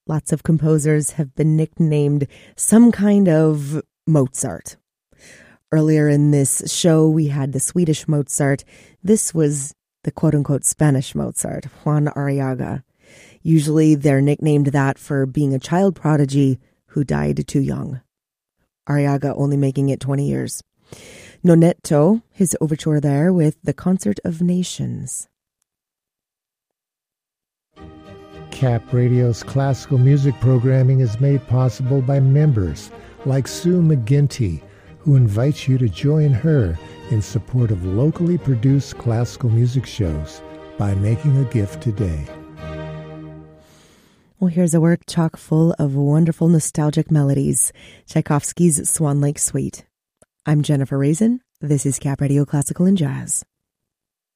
Lots of composers have been nicknamed some kind of Mozart. Earlier in this show, we had the Swedish Mozart. This was the quote-unquote Spanish Mozart, Juan Arriaga. Usually they're nicknamed that for being a child prodigy who died too young. Arriaga only making it 20 years. Nonetto, his overture there with the Concert of Nations. Cap Radio's classical music programming is made possible by members like Sue McGinty, who invites you to join her in support of locally produced classical music shows by making a gift today. Well, here's a work chock full of wonderful nostalgic melodies, Tchaikovsky's Swan Lake Suite. I'm Jennifer Raisin. This is Cap Radio Classical and Jazz.